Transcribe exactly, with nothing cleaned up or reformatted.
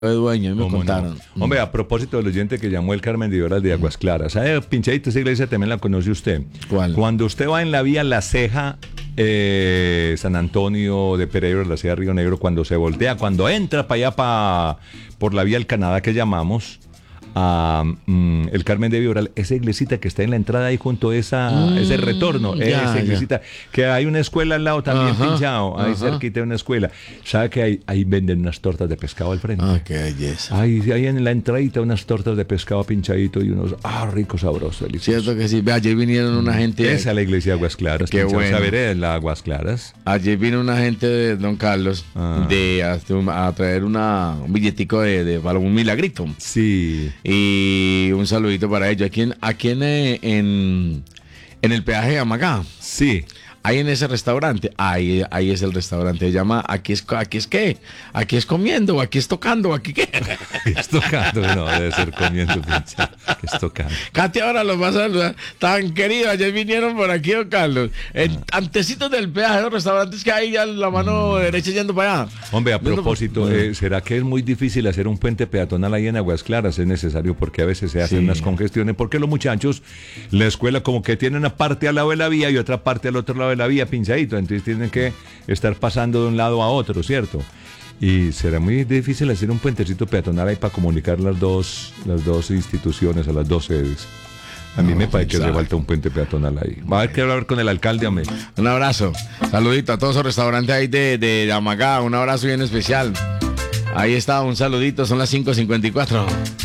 de dueño, me contaron. No? Hombre, a propósito del oyente que llamó el Carmen de Lloras de Aguas Claras, ¿sabe, Pinchadito? Esa iglesia también la conoce usted. ¿Cuál? Cuando usted va en la vía La Ceja, eh, San Antonio de Pereira, la Ceja Río Negro, cuando se voltea, cuando entra para allá, pa, por la vía del Canadá que llamamos, a um, el Carmen de Vibral, esa iglesita que está en la entrada ahí junto a esa, mm, ese retorno, ya, esa iglesita, ya. Que hay una escuela al lado también, ajá, pinchado, ahí ajá. cerquita de una escuela. ¿Sabe que ahí, ahí venden unas tortas de pescado al frente? Ah, qué belleza. Ahí, ahí en la entradita unas tortas de pescado pinchadito y unos, ah, ricos, sabrosos, deliciosos. Cierto que sí, ayer vinieron una gente. Esa es la iglesia de Aguas Claras. Qué bueno. Saber es la Aguas Claras. Ayer vino una gente de Don Carlos ah. de a, a traer una, un billetico de, de para un milagrito. Sí. Y un saludito para ellos. Aquí en, aquí en, en, en el peaje de Amagá. Sí. Ahí en ese restaurante, ahí, ahí es el restaurante, se llama, aquí es, aquí es qué, aquí es comiendo, aquí es tocando, aquí qué. Aquí es tocando, no, debe ser comiendo, pincha, aquí es tocando. Katy ahora los va a saludar, tan queridos, ayer vinieron por aquí, don Carlos, en, ah. antecitos del peaje, los restaurantes que hay a la mano mm. derecha yendo para allá. Hombre, a propósito, mm. eh, ¿será que es muy difícil hacer un puente peatonal ahí en Aguas Claras? Es necesario porque a veces se hacen sí. unas congestiones, porque los muchachos, la escuela como que tiene una parte al lado de la vía y otra parte al otro lado de la vía, pinchadito, entonces tienen que estar pasando de un lado a otro, ¿cierto? Y será muy difícil hacer un puentecito peatonal ahí para comunicar las dos, las dos instituciones a las dos sedes. A mí no, me parece que le falta un puente peatonal ahí. Va a haber que hablar con el alcalde, hombre. Un abrazo, saludito a todos los restaurantes ahí de, de Amagá, un abrazo bien especial. Ahí está, un saludito, son las cinco cincuenta y cuatro.